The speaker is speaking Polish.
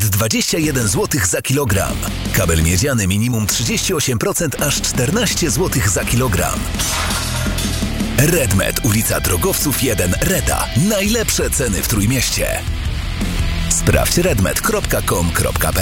21 zł za kilogram. Kabel miedziany minimum 38%, aż 14 zł za kilogram. Redmet, ulica Drogowców 1, Reda. Najlepsze ceny w Trójmieście. Sprawdź redmet.com.pl